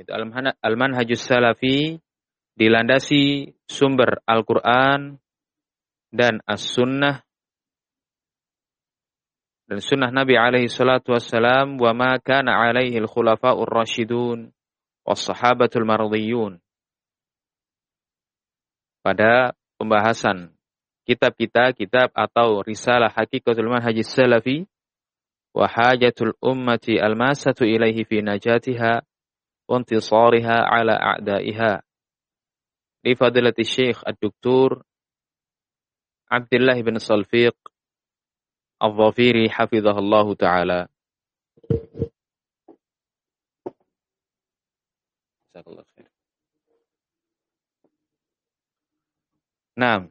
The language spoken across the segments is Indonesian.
yaitu al-manhajus salafi, dilandasi sumber Al-Quran dan As-Sunnah dan sunnah Nabi alaihi salatu wassalam, wa ma kana alaihi al-khulafa'ur rasyidun was sahabatul mardiyun. Pada pembahasan kitab atau risalah Haqiqatul Manhajis Salafi wa hajatul ummati al-masatu ilaihi fi najatiha wa intisariha ala a'daiha. Li fadilati Syekh Ad-Doktor Abdullah bin Salfiq Al-Dhafiri hafizahullahu ta'ala. Jazakallahu khair. Nah,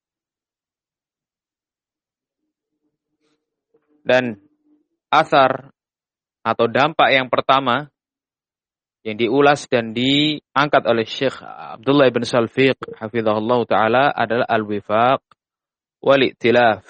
dan asar atau dampak yang pertama yang diulas dan diangkat oleh Syekh Abdullah bin Salfiq hafizahullahu ta'ala adalah al-wifaq wal-i'tilaf,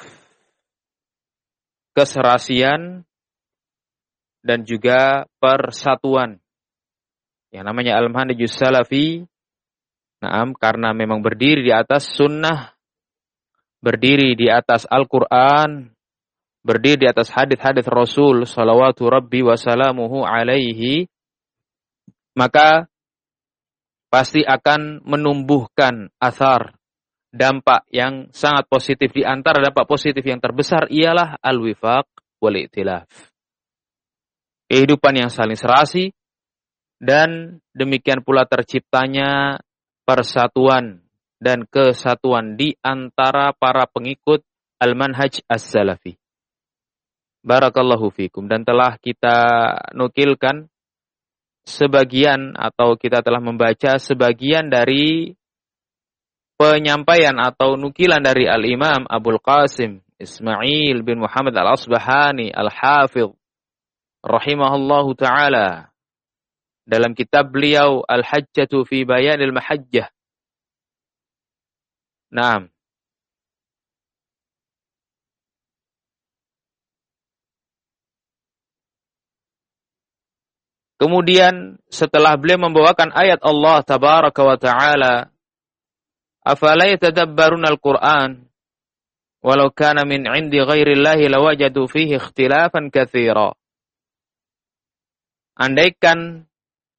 keserasian dan juga persatuan. Yang namanya al-manhajus salafi, karena memang berdiri di atas sunnah, berdiri di atas Al-Quran, berdiri di atas hadits-hadits Rasul salawatu rabbi wa salamuhu alaihi, maka pasti akan menumbuhkan athar, dampak yang sangat positif. Di antara dampak positif yang terbesar ialah al-wifaq wal-i'tilaf, kehidupan yang saling serasi, dan demikian pula terciptanya persatuan dan kesatuan di antara para pengikut al-manhaj as-salafi. Barakallahu fikum. Dan telah kita nukilkan sebagian, atau kita telah membaca sebagian dari penyampaian atau nukilan dari Al-Imam Abul Qasim Ismail bin Muhammad Al-Asbahani Al-Hafidh rahimahullahu ta'ala dalam kitab beliau Al-Hajjatu fi Bayanil Mahajjah. Naam. Kemudian setelah beliau membawakan ayat Allah tabaraka wa ta'ala, afala yatadabbaruna al-Qur'an walau kana min 'indi ghairillahi lawajadu fihi ikhtilafan katsira. Andaikan,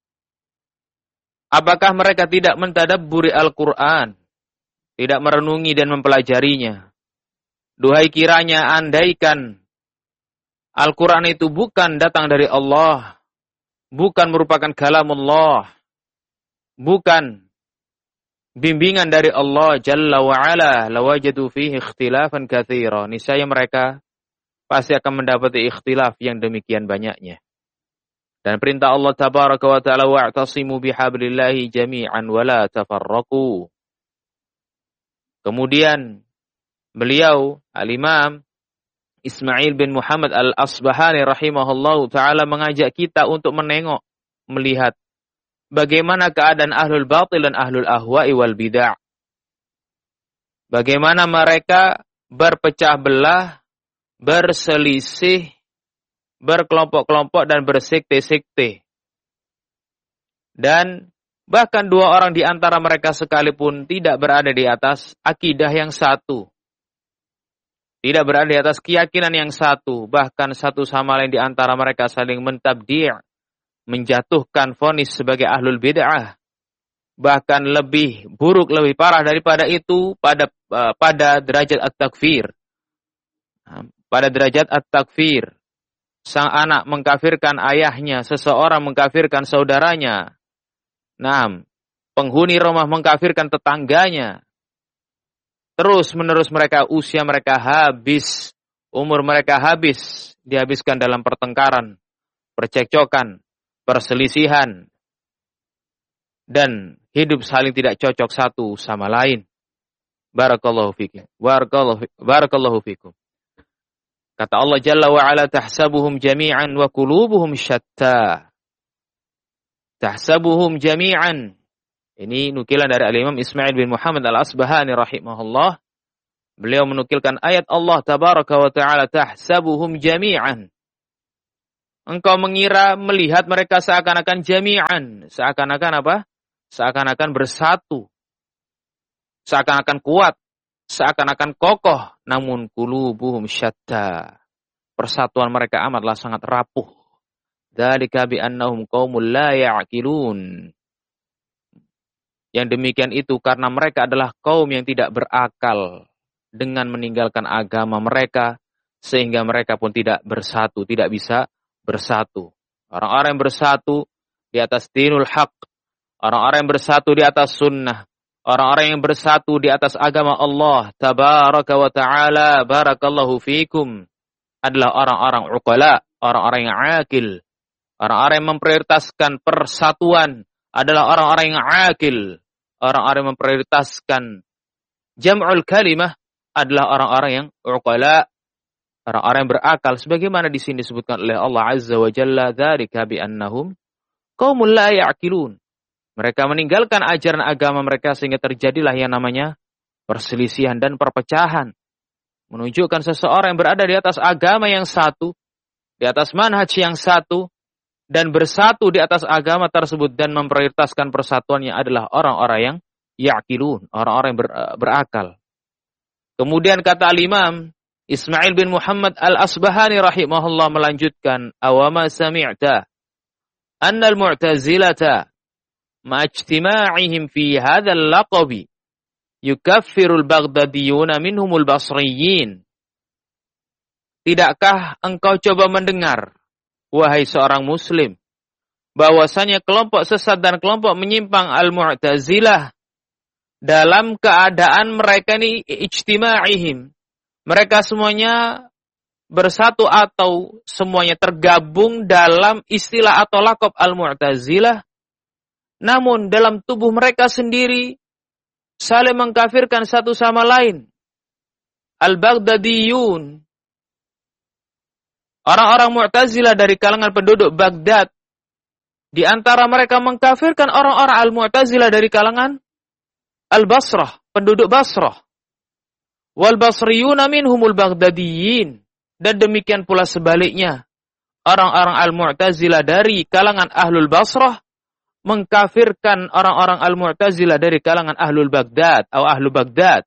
apakah mereka tidak mentadabburi Al-Qur'an, tidak merenungi dan mempelajarinya? Duhai kiranya andaikan Al-Qur'an itu bukan datang dari Allah, bukan merupakan kalamullah, bukan bimbingan dari Allah Jalla wa'ala, lawajadu fihi ikhtilafan katsira. Niscaya mereka pasti akan mendapati ikhtilaf yang demikian banyaknya. Dan perintah Allah tabaraka wa ta'ala, wa'tasimu bihablillahi jami'an wa la tafarraqu. Kemudian beliau Al-Imam Ismail bin Muhammad Al-Asbahani rahimahullahu ta'ala mengajak kita untuk menengok, melihat bagaimana keadaan ahlul batil dan ahlul ahwa'i wal bid'ah. Bagaimana mereka berpecah belah, berselisih, berkelompok-kelompok dan bersekte-sekte. Dan bahkan dua orang di antara mereka sekalipun tidak berada di atas akidah yang satu. Tidak berada di atas keyakinan yang satu. Bahkan satu sama lain di antara mereka saling mentabdi', menjatuhkan vonis sebagai ahlul bid'ah. Bahkan lebih buruk, lebih parah daripada itu pada derajat at-takfir. Pada derajat at-takfir, sang anak mengkafirkan ayahnya, seseorang mengkafirkan saudaranya. Penghuni rumah mengkafirkan tetangganya. Terus menerus mereka, usia mereka habis, umur mereka habis, dihabiskan dalam pertengkaran, percekcokan, perselisihan, dan hidup saling tidak cocok satu sama lain. Barakallahu fikum. Barakallahu fikum. Kata Allah Jalla wa'ala, tahsabuhum jami'an wa qulubuhum syatta. Tahsabuhum jami'an. Ini nukilan dari Al-Imam Ismail bin Muhammad Al-Asbahani rahimahullah. Beliau menukilkan ayat Allah tabaraka wa ta'ala, tahsabuhum jami'an. Engkau mengira melihat mereka seakan-akan jami'an. Seakan-akan apa? Seakan-akan bersatu. Seakan-akan kuat. Seakan-akan kokoh. Namun qulubuhum syatta. Persatuan mereka amatlah sangat rapuh. Dzalika bi annahum qaumul la ya'qilun. Yang demikian itu karena mereka adalah kaum yang tidak berakal dengan meninggalkan agama mereka, sehingga mereka pun tidak bersatu, tidak bisa bersatu. Orang-orang yang bersatu di atas dinul haq, orang-orang yang bersatu di atas sunnah, orang-orang yang bersatu di atas agama Allah tabaraka wa ta'ala, barakallahu fikum, adalah orang-orang uqala, orang-orang yang akil. Orang-orang yang memprioritaskan persatuan adalah orang-orang yang akil. Orang-orang yang memprioritaskan jam'ul kalimah adalah orang-orang yang uqala, orang-orang yang berakal. Sebagaimana di sini disebutkan oleh Allah Azza wa Jalla, dzalika bi annahum qaumul la ya'qilun. Mereka meninggalkan ajaran agama mereka sehingga terjadilah yang namanya perselisihan dan perpecahan. Menunjukkan seseorang yang berada di atas agama yang satu, di atas manhaj yang satu, dan bersatu di atas agama tersebut dan memprioritaskan persatuannya adalah orang-orang yang ya'qilun, orang-orang yang berakal. Kemudian kata al-Imam Ismail bin Muhammad al-Asbahani rahimahullah melanjutkan, awama sami'ta anna al-mu'tazilata ma'ijtima'ihim fi hadzal laqabi yukaffirul baghdadiyuna minhumul basriyin. Tidakkah engkau coba mendengar, wahai seorang muslim, bahwasanya kelompok sesat dan kelompok menyimpang al-Mu'tazilah dalam keadaan mereka ini ijtima'ihim, mereka semuanya bersatu atau semuanya tergabung dalam istilah atau laqab al-Mu'tazilah, namun dalam tubuh mereka sendiri saling mengkafirkan satu sama lain. Al-Baghdadiyun, orang-orang Mu'tazilah dari kalangan penduduk Baghdad, di antara mereka mengkafirkan orang-orang Al-Mu'tazilah dari kalangan Al-Basrah, penduduk Basrah. Wal Basriyuna minhumul Baghdadiyin. Dan demikian pula sebaliknya, orang-orang Al-Mu'tazilah dari kalangan Ahlul Basrah mengkafirkan orang-orang Al-Mu'tazilah dari kalangan Ahlul Baghdad atau Ahlu Baghdad.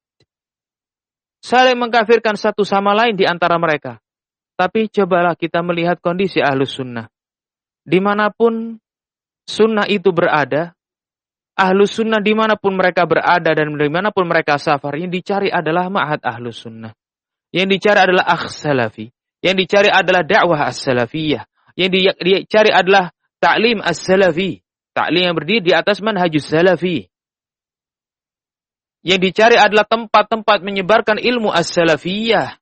Saling mengkafirkan satu sama lain di antara mereka. Tapi cobalah kita melihat kondisi Ahlus Sunnah. Dimanapun Sunnah itu berada, Ahlus Sunnah dimanapun mereka berada dan dimanapun mereka safar, yang dicari adalah ma'had Ahlus Sunnah. Yang dicari adalah akh salafi. Yang dicari adalah dakwah as-salafiyah. Yang dicari adalah ta'lim as-salafi. Ta'lim yang berdiri di atas manhajus salafi. Yang dicari adalah tempat-tempat menyebarkan ilmu as-salafiyah.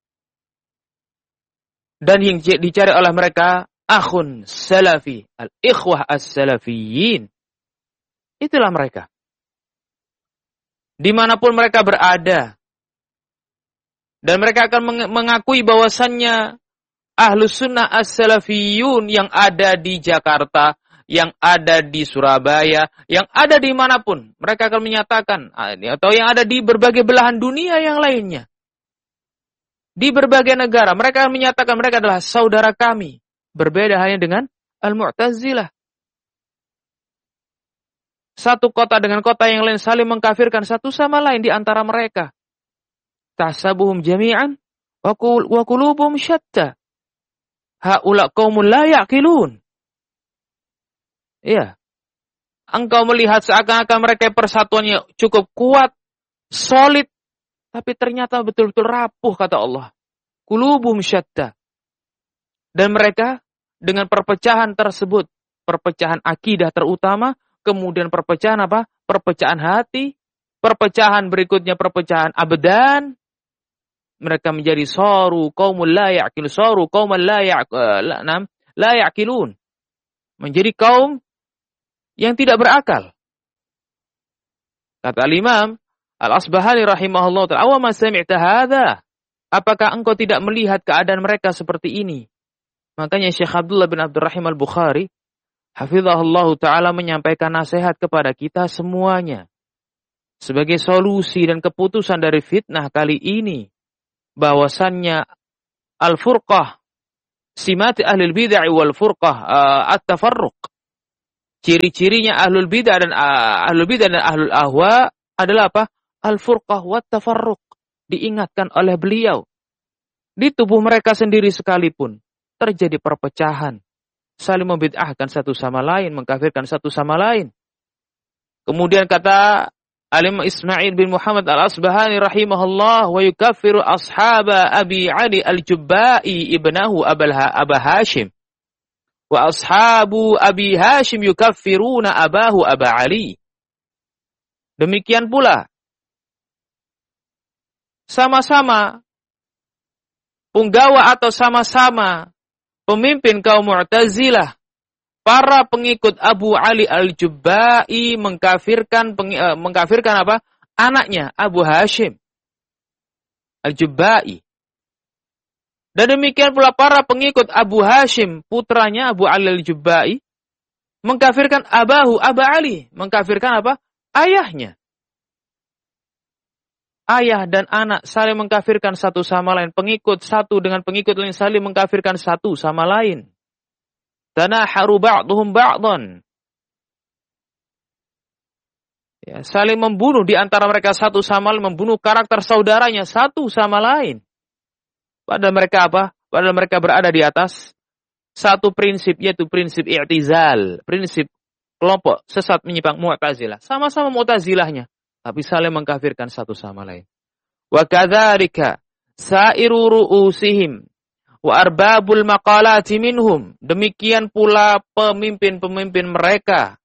Dan yang dicari oleh mereka akhun salafi, al-ikhwah as-salafiyin. Itulah mereka. Dimanapun mereka berada. Dan mereka akan mengakui bahwasannya Ahlus Sunnah as-salafiyun yang ada di Jakarta, yang ada di Surabaya, yang ada dimanapun. Mereka akan menyatakan, atau yang ada di berbagai belahan dunia yang lainnya. Di berbagai negara, mereka menyatakan mereka adalah saudara kami. Berbeda hanya dengan Al-Mu'tazilah. Satu kota dengan kota yang lain saling mengkafirkan satu sama lain di antara mereka. Tahsabuhum jami'an wa qulubuhum syatta. Haula qaumul la ya'qilun. Iya. Engkau melihat seakan-akan mereka persatuannya cukup kuat, solid, tapi ternyata betul-betul rapuh, kata Allah. Qulubuhum syatta. Dan mereka dengan perpecahan tersebut, perpecahan akidah terutama, kemudian perpecahan apa? Perpecahan hati, perpecahan berikutnya perpecahan abdan. Mereka menjadi saru qaumul la ya'qil, saru qauman la ya'qilun. Menjadi kaum yang tidak berakal. Kata Imam Al-Asbahani rahimahullah ta'ala, "Awa ma sami'ta hadza?" Apakah engkau tidak melihat keadaan mereka seperti ini? Makanya Syekh Abdullah bin Abdurrahim Al-Bukhari hafizahullah ta'ala menyampaikan nasihat kepada kita semuanya. Sebagai solusi dan keputusan dari fitnah kali ini, bahwasannya al-furqah, simati ahlul bid'ah wal furqah at-tafarruq. Ciri-cirinya ahlul bid'ah dan ahlul ahwa adalah apa? Al-furqah wat tafarruq. Diingatkan oleh beliau. Di tubuh mereka sendiri sekalipun terjadi perpecahan, saling membid'ahkan satu sama lain, mengkafirkan satu sama lain. Kemudian kata Alim Ismail bin Muhammad al-Asbahani rahimahullah, wa yukaffiru ashaba Abi Ali al-Jubba'i ibnahu Aba Hashim. Wa ashabu Abi Hashim yukaffiruna abahu Aba Ali. Demikian pula sama-sama punggawa atau sama-sama pemimpin kaum Mu'tazilah, para pengikut Abu Ali al-Jubba'i mengkafirkan apa? Anaknya Abu Hashim al-Jubba'i. Dan demikian pula para pengikut Abu Hashim, putranya Abu Ali al-Jubba'i, mengkafirkan Aba Ali, mengkafirkan apa? Ayahnya. Ayah dan anak saling mengkafirkan satu sama lain. Pengikut satu dengan pengikut lain saling mengkafirkan satu sama lain. Tanaharu ba'duhum ba'dan. Ya, saling membunuh di antara mereka satu sama lain, membunuh karakter saudaranya satu sama lain. Padahal mereka apa? Padahal mereka berada di atas satu prinsip, yaitu prinsip i'tizal, prinsip kelompok sesat menyimpang Mu'tazilah. Sama-sama Mu'tazilahnya, tapi saling mengkafirkan satu sama lain. Wa kadzalika sa'iru ru'usihim wa arbabul maqalati minhum. Demikian pula pemimpin-pemimpin mereka.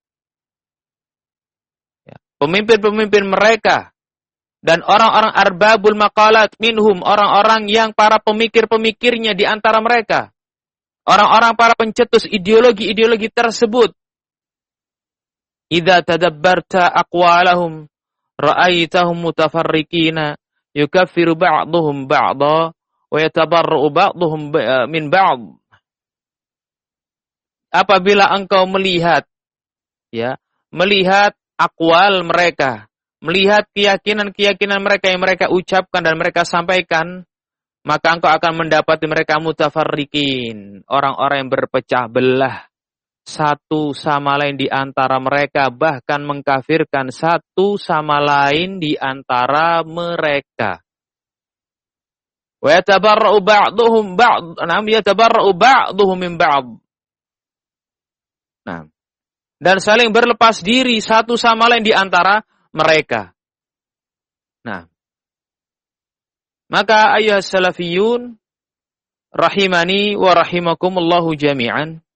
Ya, pemimpin-pemimpin mereka dan orang-orang arbabul maqalat minhum, orang-orang yang para pemikir-pemikirnya di antara mereka. Orang-orang para pencetus ideologi-ideologi tersebut. Idza tadabbarta aqwalahum ra'aitahum mutafarriqina yukaffiru ba'dhum ba'dha wa yatabarra'u ba'dhum min ba'd. Apabila engkau melihat aqwal mereka, melihat keyakinan-keyakinan mereka yang mereka ucapkan dan mereka sampaikan, maka engkau akan mendapati mereka mutafarriqin, orang-orang yang berpecah belah satu sama lain di antara mereka, bahkan mengkafirkan satu sama lain di antara mereka. Wa yatabarra'u ba'dhum min ba'd. Nah, dan saling berlepas diri satu sama lain di antara mereka. Nah, maka ayyuhas salafiyun rahimani wa rahimakumullahu jami'an.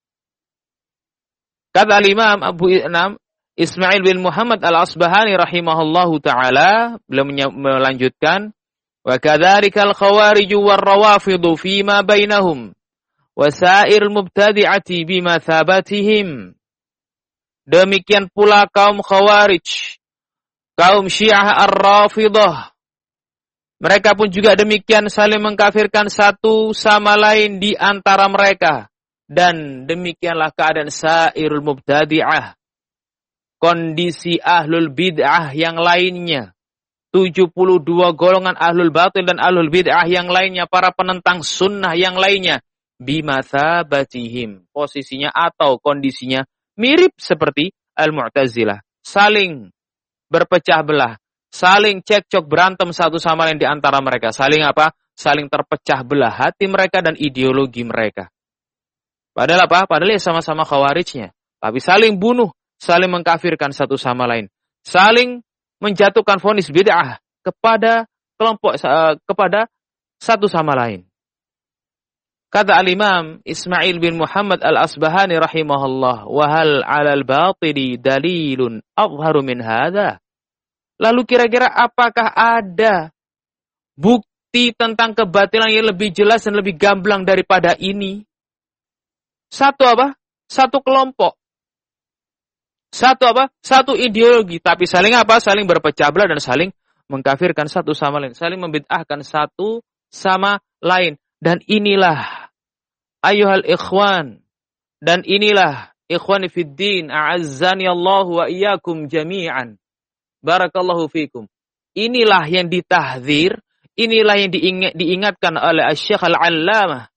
Kata Imam Abu Ismail bin Muhammad al-Asbahani rahimahullahu ta'ala, beliau melanjutkan, wa kadzalika al-khawarij war-rawafidhu fima bainahum wa sa'ir mubtadi'ati bima thabatihim. Demikian pula kaum Khawarij, kaum Syiah ar-Rafidah, mereka pun juga demikian saling mengkafirkan satu sama lain di antara mereka. Dan demikianlah keadaan sairul mubtadi'ah, kondisi ahlul bid'ah yang lainnya, 72 golongan ahlul batil dan ahlul bid'ah yang lainnya, para penentang sunnah yang lainnya, bimathabatihim, posisinya atau kondisinya mirip seperti al-Mu'tazilah, saling berpecah belah, saling cekcok berantem satu sama lain di antara mereka, saling apa? Saling terpecah belah hati mereka dan ideologi mereka. Padahal apa? Padahal ya sama-sama khawarijnya. Tapi saling bunuh, saling mengkafirkan satu sama lain. Saling menjatuhkan vonis bid'ah kepada kelompok, kepada satu sama lain. Kata al-Imam Ismail bin Muhammad al-Asbahani rahimahullah, wa hal 'alal batili dalilun adharu min hadha. Lalu kira-kira apakah ada bukti tentang kebatilan yang lebih jelas dan lebih gamblang daripada ini? Satu apa? Satu kelompok. Satu apa? Satu ideologi. Tapi saling apa? Saling berpecah belah dan saling mengkafirkan satu sama lain. Saling membid'ahkan satu sama lain. Dan inilah ayyuhal ikhwan. Dan inilah ikhwani fid din. A'azzani Allah wa iyyakum jami'an. Barakallahu fikum. Inilah yang ditahdzir. Inilah yang diingatkan oleh Syekh Al-Allamah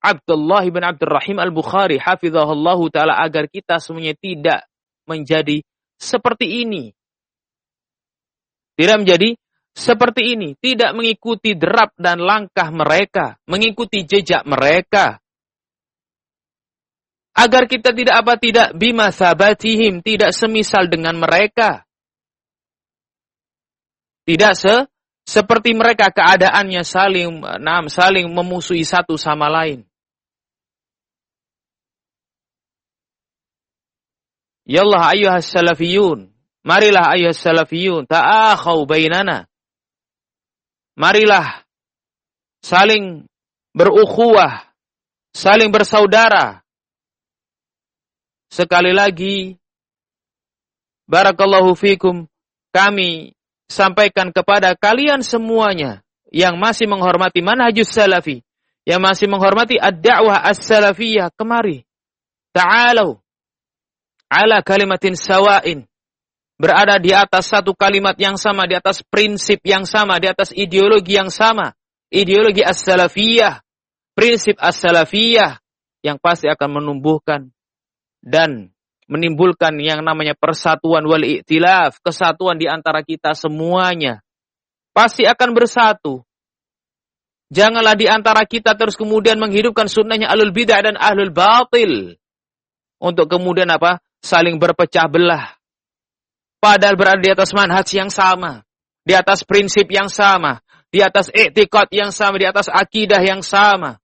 Abdullah bin Abdurrahim Al-Bukhari hafizahullahu taala agar kita semuanya tidak menjadi seperti ini. Tidak menjadi seperti ini, tidak mengikuti derap dan langkah mereka, mengikuti jejak mereka. Agar kita tidak bimasabatihim, tidak semisal dengan mereka. Tidak seperti mereka keadaannya saling memusuhi satu sama lain. Ya Allah ayyuhas salafiyun, marilah ayyuhas salafiyun, ta'akhau bainana. Marilah saling berukhuwah, saling bersaudara. Sekali lagi, barakallahu fikum, kami sampaikan kepada kalian semuanya yang masih menghormati manhajus salafi, yang masih menghormati ad-da'wah as-salafiyah, kemari. Ta'alau ala kalimatin sawa'in. Berada di atas satu kalimat yang sama, di atas prinsip yang sama, di atas ideologi yang sama. Ideologi as-salafiyah, prinsip as-salafiyah yang pasti akan menumbuhkan dan menimbulkan yang namanya persatuan wal i'tilaf, kesatuan di antara kita semuanya. Pasti akan bersatu. Janganlah di antara kita terus kemudian menghidupkan sunnahnya ahlul bid'ah dan ahlul batil. Untuk kemudian apa? Saling berpecah belah. Padahal berada di atas manhaj yang sama, di atas prinsip yang sama, di atas i'tiqad yang sama, di atas akidah yang sama.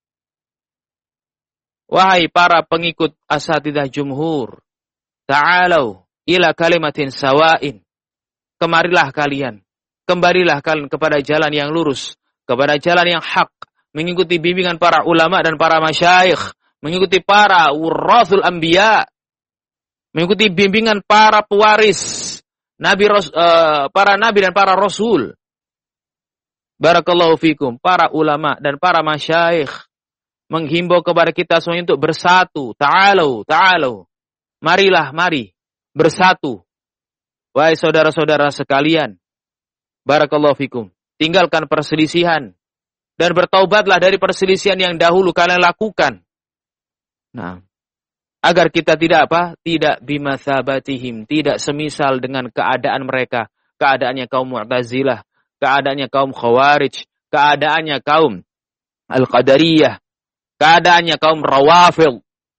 Wahai para pengikut asatidzah jumhur, ta'alau ila kalimatin sawa'in. Kemarilah kalian, kembalilah kalian kepada jalan yang lurus, kepada jalan yang hak, mengikuti bimbingan para ulama dan para masyayikh, mengikuti para warathul anbiya, mengikuti bimbingan para pewaris para nabi dan para rasul. Barakallahu fikum, para ulama dan para masyayikh menghimbau kepada kita semuanya untuk bersatu. Ta'alau. Mari bersatu. Wahai saudara-saudara sekalian, barakallahu fikum, tinggalkan perselisihan dan bertaubatlah dari perselisihan yang dahulu kalian lakukan. Nah, agar kita tidak bimatsabatihim, tidak semisal dengan keadaan mereka, keadaannya kaum Mu'tazilah, keadaannya kaum Khawarij, keadaannya kaum Al-Qadariyah, keadaannya kaum Rawafid.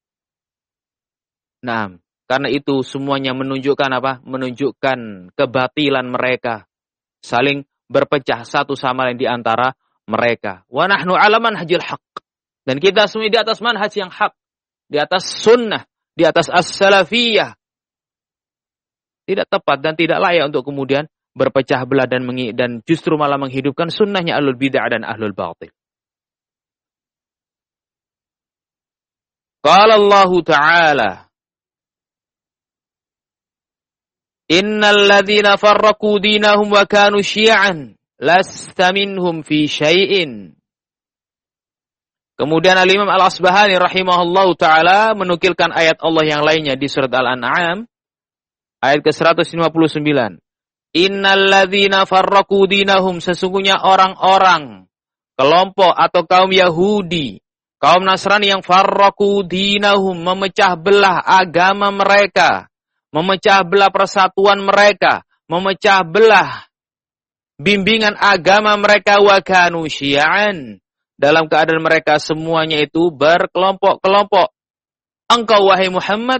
Nah, karena itu semuanya menunjukkan apa? Menunjukkan kebatilan mereka, saling berpecah satu sama lain di antara mereka. Wa nahnu 'ala manhajil haqq. Dan kita semua di atas manhaj yang hak, di atas sunnah, di atas as-salafiyah. Tidak tepat dan tidak layak untuk kemudian berpecah belah dan justru malah menghidupkan sunnahnya ahlul bid'ah dan ahlul batil. Qala Allah Ta'ala, Innal ladzina farraqu dinahum wa kanu syi'an lasta minhum fi syai'in. Kemudian Al-Imam Al-Asbahani rahimahullahu ta'ala menukilkan ayat Allah yang lainnya di surat Al-An'am ayat ke-159. Innal ladzina farraqu dinahum, sesungguhnya orang-orang, kelompok atau kaum Yahudi, kaum Nasrani yang farraqu dinahum, memecah belah agama mereka, memecah belah persatuan mereka, memecah belah bimbingan agama mereka, wa kanu syi'an, dalam keadaan mereka semuanya itu berkelompok-kelompok. Engkau wahai Muhammad,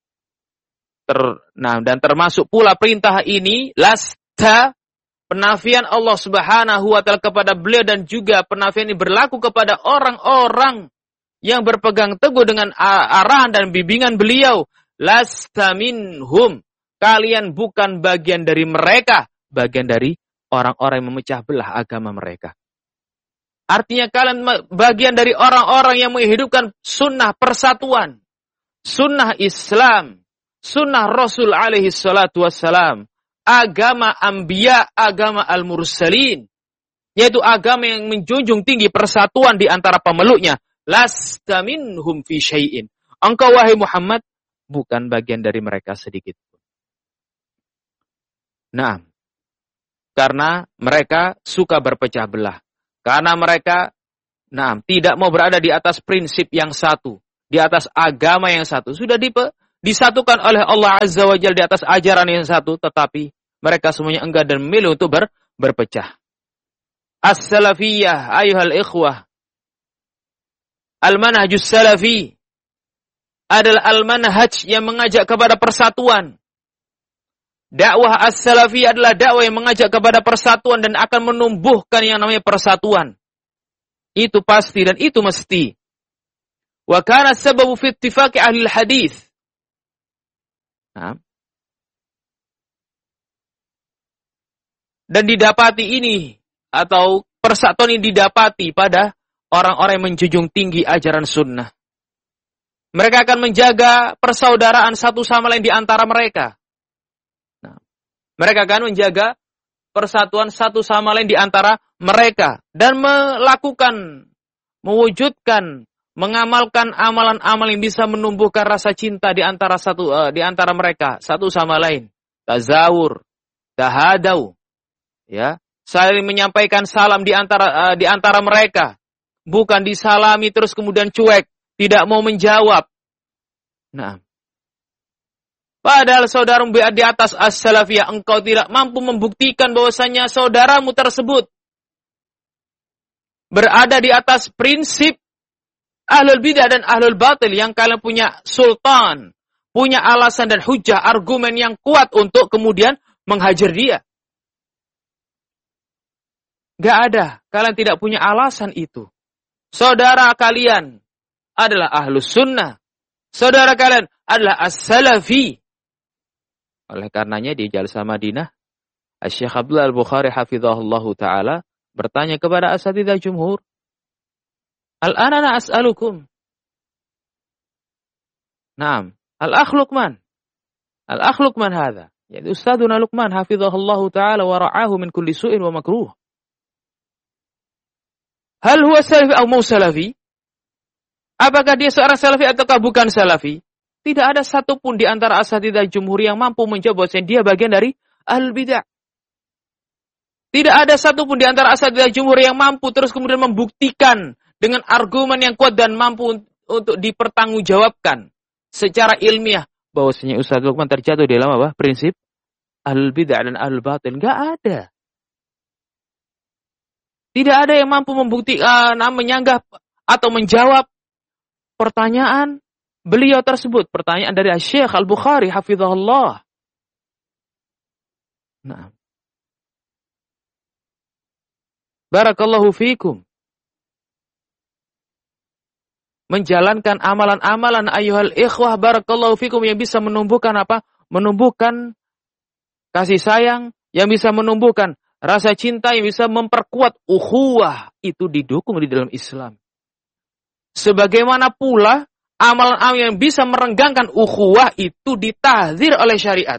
dan termasuk pula perintah ini, lasta, penafian Allah Subhanahu wa ta'ala kepada beliau, dan juga penafian ini berlaku kepada orang-orang yang berpegang teguh dengan arahan dan bimbingan beliau. Lasta minhum, kalian bukan bagian dari mereka, bagian dari orang-orang yang memecah belah agama mereka. Artinya kalian bagian dari orang-orang yang menghidupkan sunnah persatuan, sunnah Islam, sunnah Rasul alaihi salatu wassalam, agama anbiya, agama al-mursalin, yaitu agama yang menjunjung tinggi persatuan di antara pemeluknya. Lasta minhum fi syai'in. Engkau wahai Muhammad bukan bagian dari mereka sedikit pun. Nah, karena mereka suka berpecah belah. Karena mereka Nah, tidak mau berada di atas prinsip yang satu, di atas agama yang satu. Sudah disatukan oleh Allah Azza wa Jalla di atas ajaran yang satu, tetapi mereka semuanya enggan dan memilih untuk berpecah. As-salafiyah, ayuhal ikhwah. Al-manhajus salafi adalah al-manhaj yang mengajak kepada persatuan. Dakwah as-salafi adalah dakwah yang mengajak kepada persatuan dan akan menumbuhkan yang namanya persatuan. Itu pasti dan itu mesti. Wa kana sababu fi ittifaqi ahli hadis. Nah. Dan didapati ini atau persatuan ini didapati pada orang-orang yang menjunjung tinggi ajaran sunnah. Mereka akan menjaga persaudaraan satu sama lain di antara mereka. Nah, mereka akan menjaga persatuan satu sama lain di antara mereka. Dan mewujudkan, mengamalkan amalan-amalan yang bisa menumbuhkan rasa cinta di antara mereka satu sama lain. Tazawur, tahadau, ya, saling menyampaikan salam di antara mereka. Bukan disalami terus kemudian cuek, tidak mau menjawab. Nah, padahal saudaramu di atas as-salafiyah, engkau tidak mampu membuktikan bahwasanya saudaramu tersebut berada di atas prinsip ahlul bidah dan ahlul batil yang kalian punya sultan, punya alasan dan hujah, argumen yang kuat untuk kemudian menghajar dia. Gak ada, kalian tidak punya alasan itu. Saudara kalian adalah ahlus sunnah. Saudara kalian adalah as-salafi. Oleh karenanya di Jalsah Madinah, Syekh Abdullah Al-Bukhari hafizahullahu ta'ala bertanya kepada asatidzah jumhur, Al-ana as'alukum. Naam, al-akh Luqman. Al-akh Luqman hadha. Yaitu Ustadzuna Luqman hafizahullahu ta'ala wa ra'ahu min kulli su'in wa makruh. Hal huwa salafi atau mau salafi? Apakah dia seorang salafi ataukah bukan salafi? Tidak ada satupun di antara asatidzah jumhur yang mampu menjawab bahwa dia bagian dari ahlul bidah. Tidak ada satupun di antara asatidzah jumhur yang mampu terus kemudian membuktikan dengan argumen yang kuat dan mampu untuk dipertanggungjawabkan secara ilmiah bahwasanya Ustaz Luqman terjatuh dalam apa? Prinsip ahlul bidah dan ahlul batil. Enggak ada. Tidak ada yang mampu membuktikan, menyanggah atau menjawab pertanyaan beliau tersebut. Pertanyaan dari Syekh Al-Bukhari hafizahullah. Nah. Barakallahu fiikum. Menjalankan amalan-amalan ayyuhal ikhwah barakallahu fiikum yang bisa menumbuhkan apa? Menumbuhkan kasih sayang, yang bisa menumbuhkan rasa cinta, yang bisa memperkuat ukhuwah, itu didukung di dalam Islam. Sebagaimana pula amalan-amalan yang bisa merenggangkan ukhuwah itu ditahdzir oleh syariat.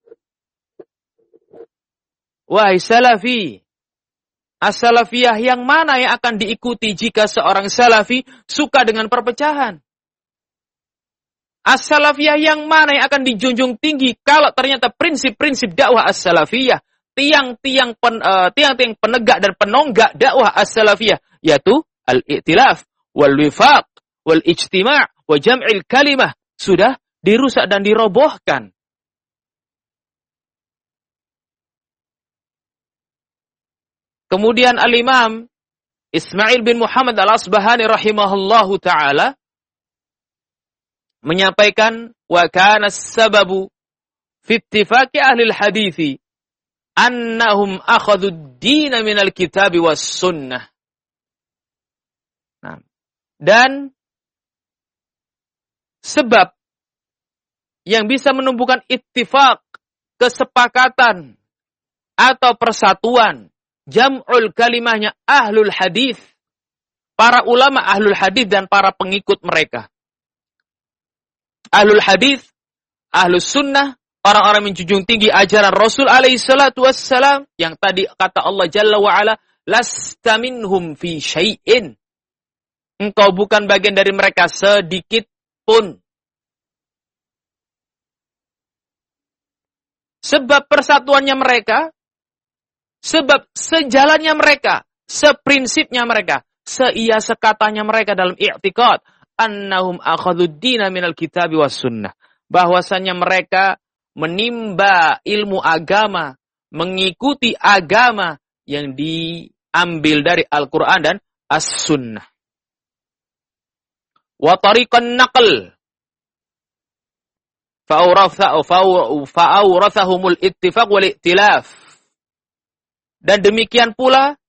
Wahai salafi, as-salafiyah yang mana yang akan diikuti jika seorang salafi suka dengan perpecahan? As-salafiyah yang mana yang akan dijunjung tinggi kalau ternyata prinsip-prinsip dakwah as-salafiyah, tiang-tiang penegak dan penonggak dakwah as-salafiyah, yaitu al-i'tilaf, wal-wifaq, wal-ijtima' wa jam'il kalimah, sudah dirusak dan dirobohkan. Kemudian al-Imam Ismail bin Muhammad al-Asbahani rahimahullahu ta'ala menyampaikan, wa kana as-sababu fi ittifaqi ahli al-hadithi annahum akhadhu ad-din min al-kitab was sunnah. Nah, dan sebab yang bisa menumbuhkan ittifaq, kesepakatan atau persatuan, jam'ul kalimahnya ahlul hadis, para ulama ahlul hadis dan para pengikut mereka. Ahlul hadis, ahlus sunnah, orang-orang menjunjung tinggi ajaran Rasul alaihi salatu wassalam, yang tadi kata Allah Jalla wa'ala, lasta minhum fi syai'in. Engkau bukan bagian dari mereka sedikit pun. Sebab persatuannya mereka, sebab sejalannya mereka, seprinsipnya mereka, seia sekatanya mereka dalam i'tiqad annahum akhadud dina minal kitabi was sunnah, bahwasannya mereka menimba ilmu agama, mengikuti agama yang diambil dari Al-Qur'an dan As-Sunnah. Wa tariqan naql fa'awrathahumul ittifaq wal i'tilaf. Dan demikian pula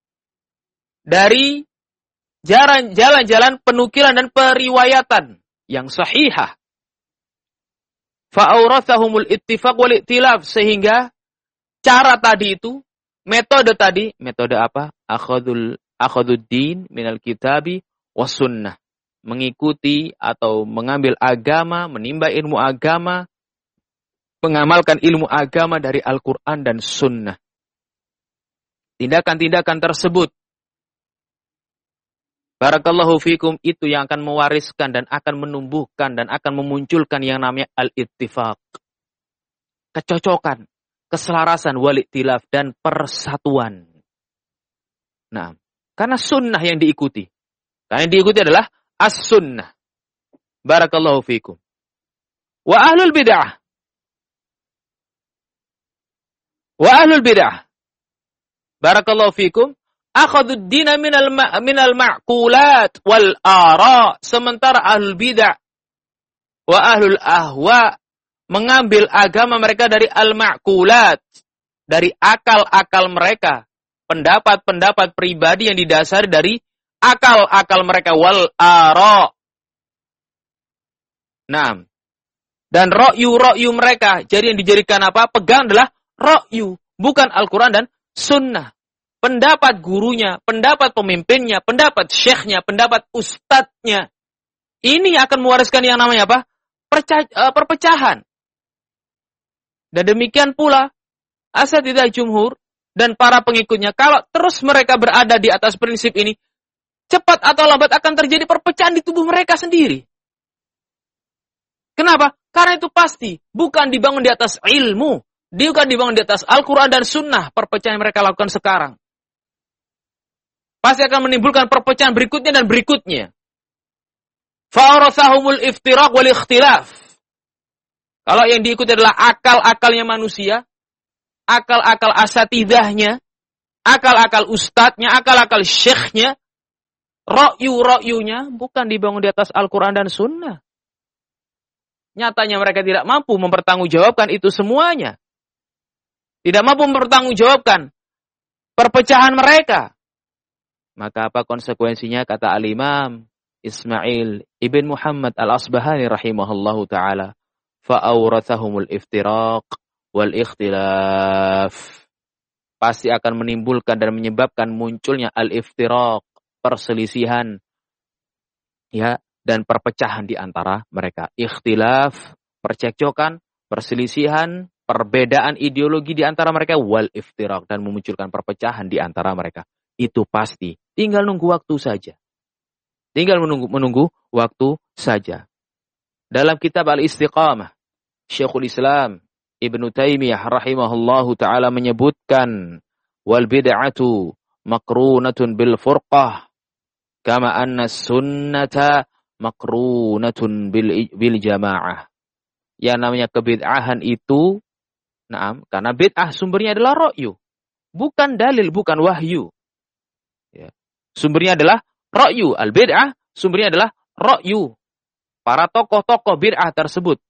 dari jalan-jalan penukilan dan periwayatan yang sahihah. Fa'awrathahumul ittifaq wal i'tilaf, sehingga cara tadi itu, metode apa? Akhaduddin minal kitabi was sunnah. Mengikuti atau mengambil agama, menimba ilmu agama, mengamalkan ilmu agama dari Al-Quran dan Sunnah. Tindakan-tindakan tersebut, barakallahu fikum, itu yang akan mewariskan dan akan menumbuhkan dan akan memunculkan yang namanya al-ittifaq. Kecocokan, keselarasan, wal-iktilaf, dan persatuan. Nah, karena sunnah yang diikuti. Karena yang diikuti adalah as-sunnah. Barakallahu fikum. Wa ahlul bid'ah. Barakallahu fikum. Akhadud dina minal ma'qulat wal ara. Sementara ahlul bid'ah wa ahlul ahwa mengambil agama mereka dari al-ma'qulat, dari akal-akal mereka, pendapat-pendapat pribadi yang didasari dari akal-akal mereka, wal ara. Nah, dan ra'yu mereka. Jadi yang dijadikan apa? Pegang adalah ra'yu, bukan Al-Quran dan Sunnah. Pendapat gurunya, pendapat pemimpinnya, pendapat syekhnya, pendapat ustadznya. Ini akan mewariskan yang namanya apa? Perpecahan. Dan demikian pula asatidzah jumhur dan para pengikutnya, kalau terus mereka berada di atas prinsip ini, cepat atau lambat akan terjadi perpecahan di tubuh mereka sendiri. Kenapa? Karena itu pasti bukan dibangun di atas ilmu, bukan dibangun di atas Al-Quran dan Sunnah. Perpecahan yang mereka lakukan sekarang pasti akan menimbulkan perpecahan berikutnya dan berikutnya. Fa'arathahumul iftiraq wal ikhtilaf. Kalau yang diikuti adalah akal-akalnya manusia, akal-akal asatidahnya, akal-akal ustadznya, akal-akal syekhnya, ra'yu-ra'yunya bukan dibangun di atas Al-Quran dan Sunnah. Nyatanya mereka tidak mampu mempertanggungjawabkan itu semuanya. Tidak mampu mempertanggungjawabkan perpecahan mereka. Maka apa konsekuensinya? Kata Al-Imam Ismail ibn Muhammad al-Asbahani rahimahullahu ta'ala, fa'awrathahumul iftiraq wal ikhtilaf. Pasti akan menimbulkan dan menyebabkan munculnya al-iftiraq, perselisihan, ya, dan perpecahan di antara mereka. Ikhtilaf, percekcokan, perselisihan, perbedaan ideologi di antara mereka, wal iftiraq, dan memunculkan perpecahan di antara mereka. Itu pasti. Tinggal nunggu waktu saja. Tinggal menunggu waktu saja. Dalam kitab Al-Istiqamah, Syekhul Islam Ibnu Taimiyah rahimahullahu ta'ala menyebutkan, wal bid'atu makrunatun bil furqah kama anna sunnata makrunatun bil jamaah. Yang namanya kebid'ahan itu, karena bid'ah sumbernya adalah ra'yu, bukan dalil, bukan wahyu. Ya. Sumbernya adalah ra'yu. Al-bid'ah sumbernya adalah ra'yu. Para tokoh-tokoh bid'ah tersebut.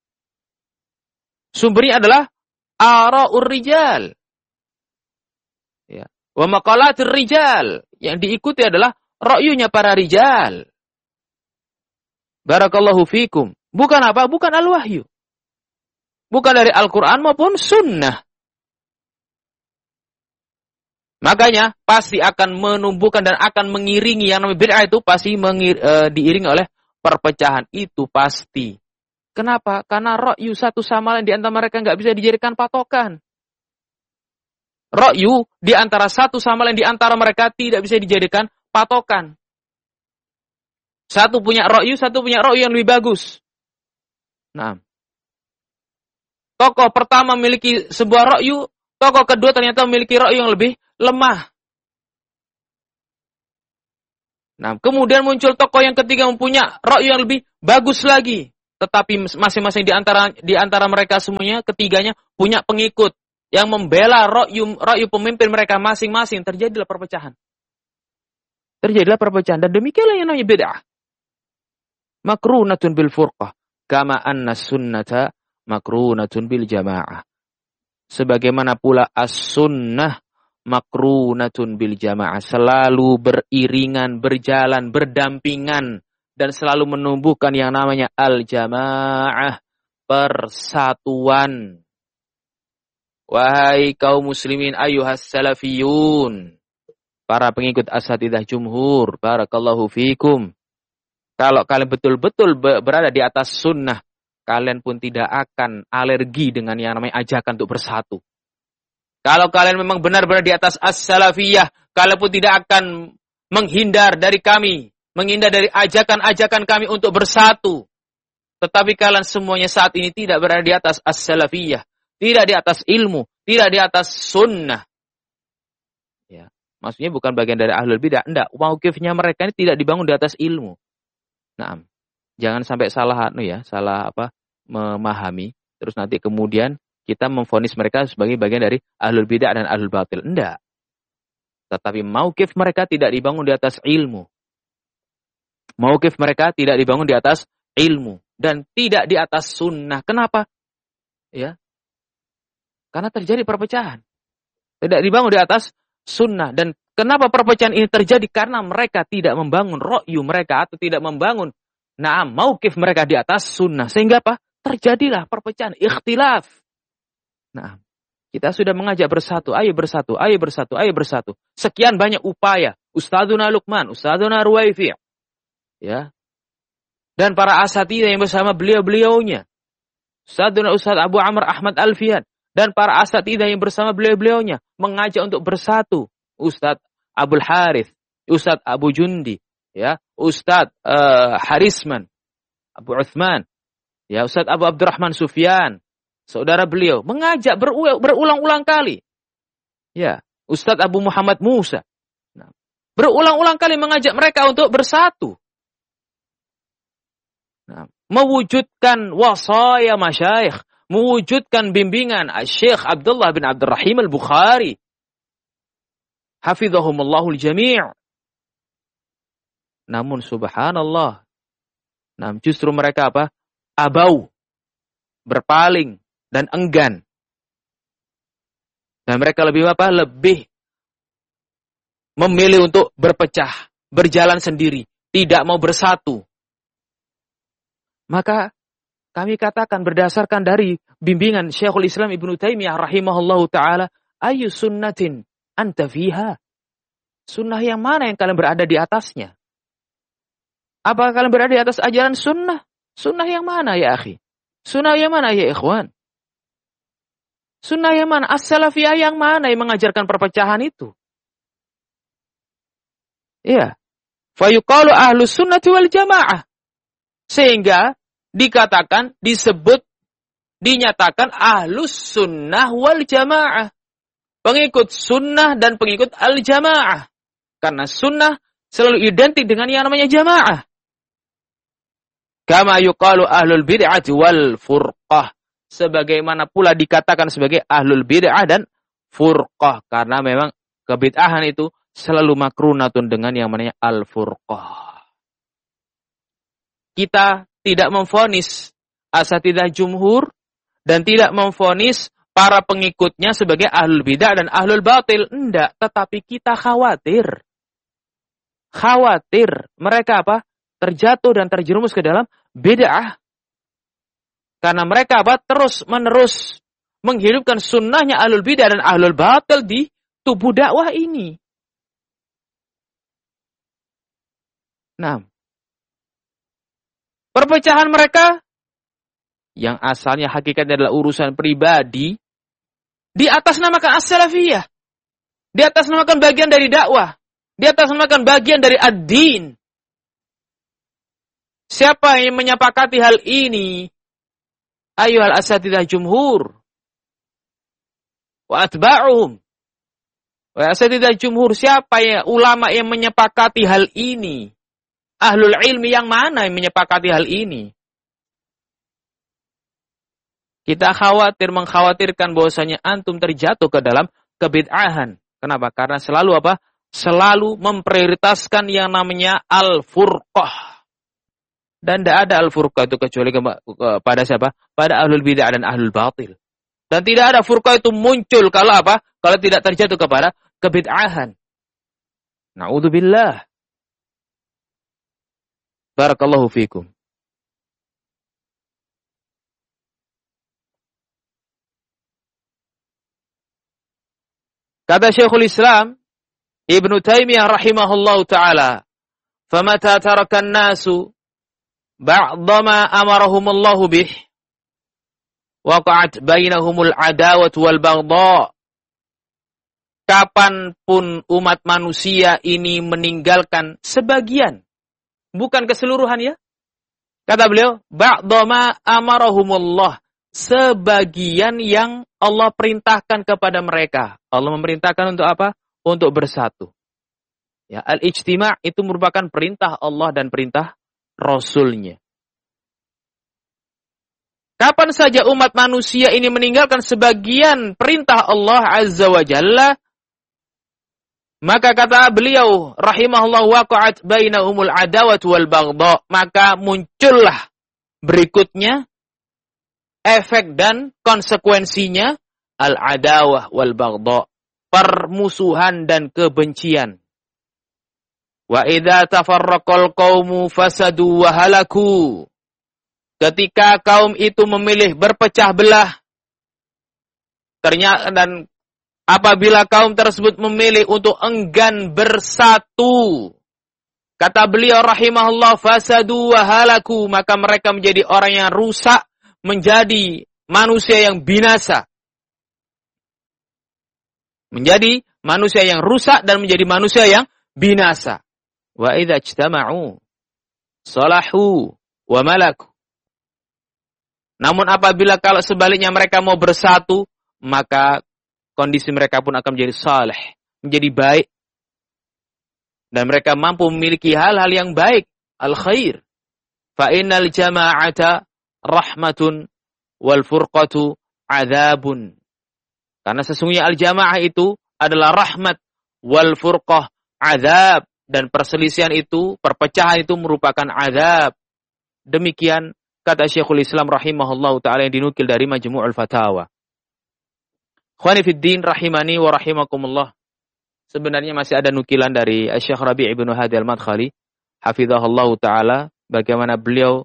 Sumbernya adalah ara'ur rijal. Ya. Wa maqalatir rijal. Yang diikuti adalah ra'yunya para rijal. Barakallahu fikum. Bukan apa? Bukan al-wahyu. Bukan dari Al-Quran maupun Sunnah. Makanya pasti akan menumbuhkan dan akan mengiringi yang namanya bid'ah itu pasti diiringi oleh perpecahan. Itu pasti. Kenapa? Karena ra'yu satu sama lain di antara mereka nggak bisa dijadikan patokan. Ra'yu di antara satu sama lain di antara mereka tidak bisa dijadikan patokan. Satu punya ra'yu yang lebih bagus. Nah, tokoh pertama memiliki sebuah ra'yu, tokoh kedua ternyata memiliki ra'yu yang lebih lemah. Nah, kemudian muncul tokoh yang ketiga mempunyai ra'yu yang lebih bagus lagi. Tetapi masing-masing di antara mereka semuanya, ketiganya punya pengikut yang membela ra'yu pemimpin mereka masing-masing. Terjadilah perpecahan. Dan demikianlah yang namanya bid'ah. Makrunatun bil furqah. Kama anna sunnata makrunatun bil jamaah. Sebagaimana pula as-sunnah makrunatun bil jamaah, selalu beriringan, berjalan, berdampingan dan selalu menumbuhkan yang namanya al-jamaah, persatuan. Wahai kaum muslimin ayyuhas salafiyun, para pengikut asatidzah jumhur, barakallahu fikum. Kalau kalian betul-betul berada di atas sunnah, kalian pun tidak akan alergi dengan yang namanya ajakan untuk bersatu. Kalau kalian memang benar-benar di atas as-salafiyah, kalian pun tidak akan menghindar dari kami, menghindar dari ajakan-ajakan kami untuk bersatu. Tetapi kalian semuanya saat ini tidak berada di atas as-salafiyah, tidak di atas ilmu, tidak di atas sunnah. Ya, maksudnya bukan bagian dari ahlul bidah, enggak. Mauqifnya mereka ini tidak dibangun di atas ilmu. Nah, jangan sampai salah memahami, terus nanti kemudian kita memvonis mereka sebagai bagian dari ahlul bidah dan ahlul batil. Enggak. Tetapi mauqif mereka tidak dibangun di atas ilmu. Mauqif mereka tidak dibangun di atas ilmu dan tidak di atas sunnah. Kenapa? Ya. Karena terjadi perpecahan. Tidak dibangun di atas sunnah. Dan kenapa perpecahan ini terjadi? Karena mereka tidak membangun ra'yu mereka atau tidak membangun mauqif mereka di atas sunnah. Sehingga apa? Terjadilah perpecahan, ikhtilaf. Nah, kita sudah mengajak bersatu, ayo bersatu, ayo bersatu, ayo bersatu. Sekian banyak upaya. Ustadzuna Luqman, Ustadzuna Ruwaifi', ya. Dan para asatidzah yang bersama beliau-beliaunya. Ustadz Abu Amr Ahmad Alfian. Dan para asatidzah yang bersama beliau-beliaunya. Mengajak untuk bersatu. Ustadz Abdul Harith, Ustadz Abu Jundi, ya. Ustadz Harisman, Abu Uthman, ya. Ustadz Abu Abdurrahman Sufyan. Saudara beliau mengajak berulang-ulang kali. Ya, Ustadz Abu Muhammad Musa. Nah, berulang-ulang kali mengajak mereka untuk bersatu. Nah, mewujudkan wasaya masyayikh, mewujudkan bimbingan Syekh Abdullah bin Abdurrahim Al-Bukhari. Hafizahumallahul jami'. Namun subhanallah. Nah, justru mereka apa? Abau. Berpaling. Dan enggan. Dan mereka lebih apa? Lebih memilih untuk berpecah, berjalan sendiri, tidak mau bersatu. Maka kami katakan berdasarkan dari bimbingan Syekhul Islam Ibnu Taimiyah rahimahullahu taala, ayu sunnatin anta fiha? Sunnah yang mana yang kalian berada di atasnya? Apakah kalian berada di atas ajaran sunnah? Sunnah yang mana ya akhi? Sunnah yang mana ya ikhwan? Sunnah yang mana? As-salafiyah yang mana yang mengajarkan perpecahan itu? Iya. Fayuqalu ahlus sunnati wal jamaah. Sehingga dikatakan, disebut, dinyatakan ahlus sunnah wal jamaah. Pengikut sunnah dan pengikut al-jamaah. Karena sunnah selalu identik dengan yang namanya jamaah. Kama yuqalu ahlul bid'ati wal furqah. Sebagaimana pula dikatakan sebagai ahlul bid'ah dan furqah. Karena memang kebid'ahan itu selalu makrunatun dengan yang namanya al-furqah. Kita tidak memvonis asatidzah jumhur dan tidak memvonis para pengikutnya sebagai ahlul bid'ah dan ahlul batil. Enggak, tetapi kita khawatir. Khawatir mereka apa? Terjatuh dan terjerumus ke dalam bid'ah. Karena mereka apa? Terus-menerus menghidupkan sunnahnya ahlul bidah dan ahlul batil di tubuh dakwah ini. Nah, perpecahan mereka yang asalnya hakikatnya adalah urusan pribadi diatasnamakan as-salafiyah. Diatasnamakan bagian dari dakwah. Diatasnamakan bagian dari ad-din. Siapa yang menyepakati hal ini? Ayyuhal asatidzah jumhur wa atba'uhum. Wa asatidzah jumhur, siapa ya ulama yang menyepakati hal ini? Ahlul ilmi yang mana yang menyepakati hal ini? Kita mengkhawatirkan bahwasanya antum terjatuh ke dalam kebid'ahan. Kenapa? Karena selalu apa? Selalu memprioritaskan yang namanya al-furqah. Dan tidak ada al-furqah itu kecuali kepada siapa? Pada ahlul bid'ah dan ahlul batil. Dan tidak ada furqah itu muncul kalau apa? Kalau tidak terjatuh kepada kebid'ahan. Na'udzubillah. Barakallahu fikum. Kata Syekhul Islam Ibnu Taimiyah rahimahullahu taala, "Famata taraka an-nasu ba'dha ma amarahumullahu bih, waqa'at bainahumul adawah wal baghdha." Kapanpun umat manusia ini meninggalkan sebagian, bukan keseluruhan ya. Kata beliau, ba'dha ma amarahumullah, sebagian yang Allah perintahkan kepada mereka. Allah memerintahkan untuk apa? Untuk bersatu. Ya, al-ijtima' itu merupakan perintah Allah dan perintah Rasul-Nya. Kapan saja umat manusia ini meninggalkan sebagian perintah Allah Azza wa Jalla, maka kata beliau rahimahullah, waqa'at bainahumul adawat wal baghdha, maka muncullah berikutnya efek dan konsekuensinya al-adawah wal baghdha, permusuhan dan kebencian. Wa idza tafarraqal qaumu fasadu wa halaku. Ketika kaum itu memilih berpecah belah, ternyata dan apabila kaum tersebut memilih untuk enggan bersatu, kata beliau rahimahullah, fasadu wa halaku, maka mereka menjadi orang yang rusak, menjadi manusia yang binasa. Menjadi manusia yang rusak dan menjadi manusia yang binasa. Wa idza ijtama'u salahu wa malaku. Namun apabila kalau sebaliknya mereka mau bersatu, maka kondisi mereka pun akan menjadi saleh, menjadi baik. Dan mereka mampu memiliki hal-hal yang baik, al-khair. Fa innal jama'ata rahmatun wal furqatu adzabun. Karena sesungguhnya al-jamaah itu adalah rahmat, wal furqah adzab, dan perselisihan itu, perpecahan itu merupakan adzab. Demikian kata Syekhul Islam rahimahullahu taala yang dinukil dari Majmu'ul Fatawa. Khawani fid din rahimani wa rahimakumullah. Sebenarnya masih ada nukilan dari Syekh Rabi' ibnu Hadi al-Madkhali hafizahullahu taala, bagaimana beliau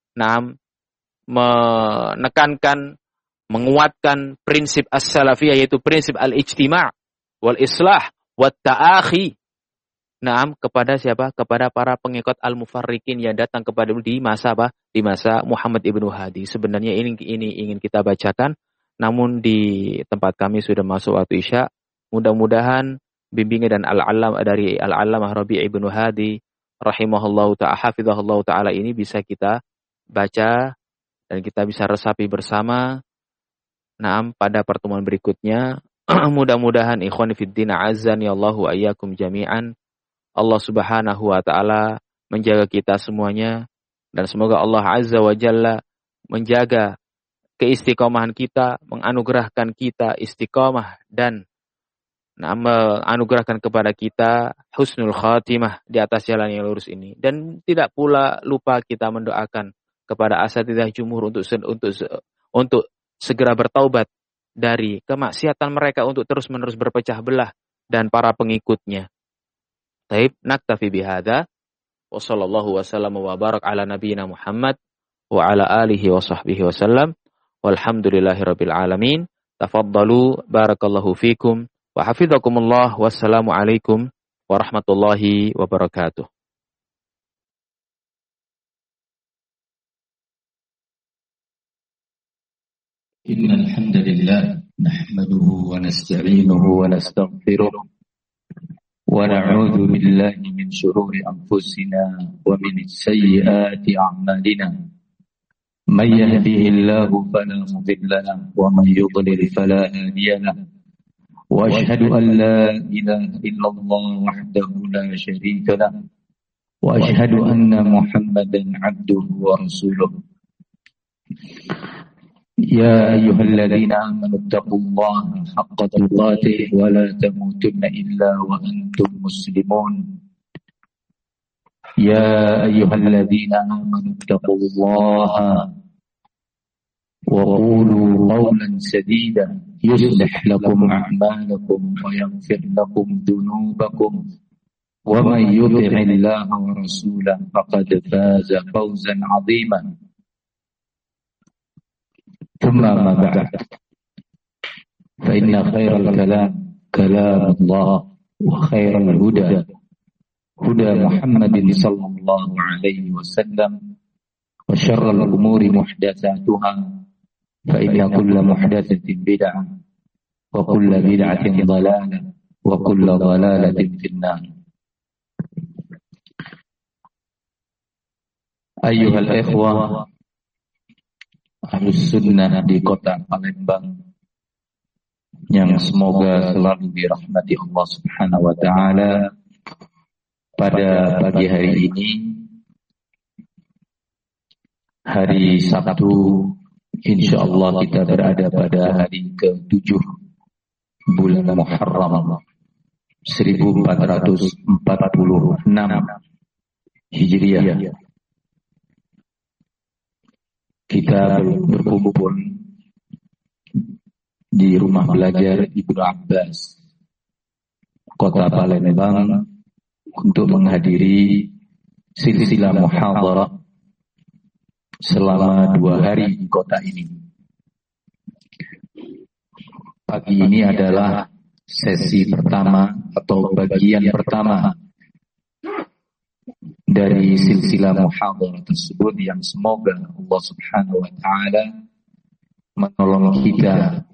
menekankan, menguatkan prinsip as-salafiyah, yaitu prinsip al-ijtima' wal islah wat ta'akhi. Kepada siapa? Kepada para pengikut al-mufarriqin yang datang kepada di masa apa? Di masa Muhammad ibnu Hadi. Sebenarnya ini ingin kita bacakan, namun di tempat kami sudah masuk waktu Isya. Mudah-mudahan bimbingan dan dari al-allamah Rabi' ibnu Hadi rahimahullahu ta'ala, hafizahullahu ta'ala ini bisa kita baca dan kita bisa resapi bersama. Pada pertemuan berikutnya, mudah-mudahan ikhwan fiddin azzani Allahu ayyakum jami'an. Allah Subhanahu wa taala menjaga kita semuanya, dan semoga Allah Azza wa Jalla menjaga keistiqomahan kita, menganugerahkan kita istiqomah, dan menganugerahkan kepada kita husnul khatimah di atas jalan yang lurus ini. Dan tidak pula lupa kita mendoakan kepada asatidzah jumhur untuk segera bertaubat dari kemaksiatan mereka, untuk terus-menerus berpecah belah, dan para pengikutnya. Taib, naktafi bihadza wa sallallahu wa sallam wa barak ala nabiyyina Muhammad wa ala alihi wa sahbihi wa sallam walhamdulillahi rabbil alamin. Tafaddalu, barakallahu fikum wa hafizakumullah. Wassalamu alaikum warahmatullahi wabarakatuh. Innal hamdalillah nahmaduhu wa nasta'inuhu wa nastaghfiruh wa na'udzu billahi min shururi anfusina wa min sayyiati a'malina. May yahdihillahu fala mudilla lahu wa may yudlil fala hadiya lahu. Wa ashhadu an la ilaha illallah wahdahu la syarika lahu وأشهد أن محمدا عبده ورسوله يا أيها الذين آمنوا اتقوا الله حق تقاته ولا تموتن إلا وأنتم مسلمون يا أيها الذين آمنوا اتقوا الله وقولوا قولا سديدا يصلح لكم أعمالكم ويغفر لكم ذنوبكم ومن يطع الله ورسوله فقد فاز فوزا عظيما ثم ما بعد فإن خير الكلام كلام الله وخير الهدى هدى محمد صلى الله عليه وسلم وشر الأمور محدثاتها فإن كل محدثة بدعة وكل بدعة ضلالة وكل ضلالة في النار. أيها الإخوة Ahlus Sunnah di kota Palembang yang semoga selalu dirahmati Allah Subhanahu wa taala, pada pagi hari ini, hari Sabtu, insyaallah kita berada pada hari ke-7 bulan Muharram 1446 Hijriah. Kita berkumpul di rumah belajar Ibnu Abbas, kota Palembang, untuk menghadiri silsilah muhadharah selama 2 hari di kota ini. Pagi ini adalah sesi pertama atau bagian pertama dari silsilah muhadharah tersebut, yang semoga Allah Subhanahu wa taala menolong kita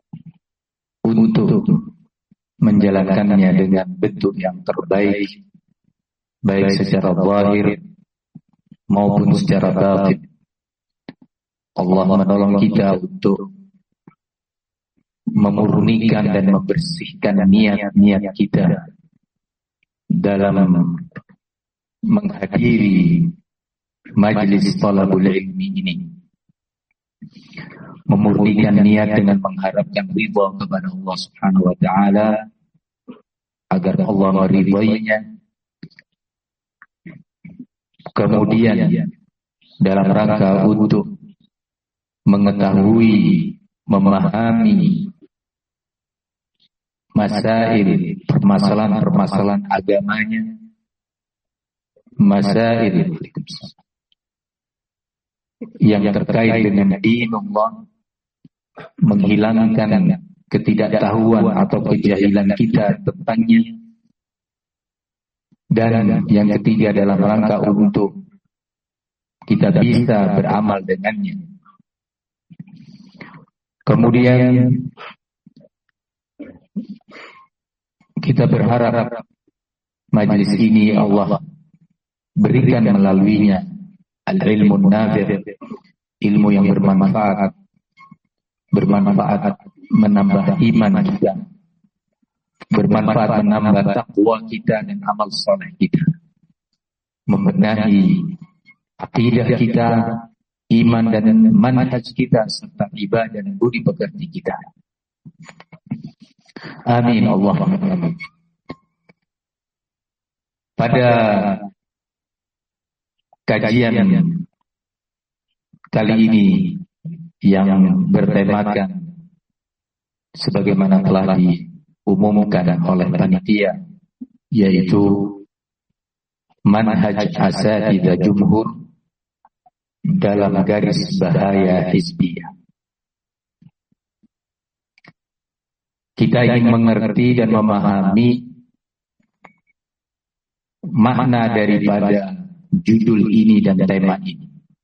untuk menjalankannya dengan bentuk yang terbaik, baik secara zahir maupun secara batin. Allah menolong kita untuk memurnikan dan membersihkan niat-niat kita dalam menghadiri majlis talabul ilmi ini, memurnikan niat dengan mengharapkan ridha kepada Allah Subhanahu wa taala, agar Allah meridainya. Kemudian dalam rangka untuk mengetahui, memahami masail, permasalahan-permasalahan agamanya, masail yang terkait dengan dinullah, menghilangkan ketidaktahuan atau kejahilan kita tentangnya, dan yang ketiga dalam rangka untuk kita bisa beramal dengannya. Kemudian kita berharap majlis ini Allah berikan melaluinya al-ilmu nafi', ilmu yang bermanfaat menambah iman kita, bermanfaat menambah takwa kita dan amal saleh kita, membenahi akidah kita, iman dan manhaj kita, serta ibadah dan budi pekerti kita. Amin Allahumma amin. Pada kajian kali ini yang bertemakan sebagaimana telah diumumkan oleh panitia, yaitu manhaj asatidzah jumhur dalam garis bahaya hizbiyah. Kita ingin mengerti dan memahami makna daripada judul ini dan tema ini.